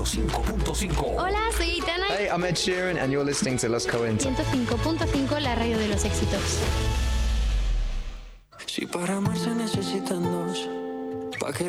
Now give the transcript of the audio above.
105.5. Hola, soy Aitana. Hey, I'm Ed Sheeran and you're listening to Los Cohen. 105.5, la radio de los éxitos. Si para amar se necesitan dos, pa' que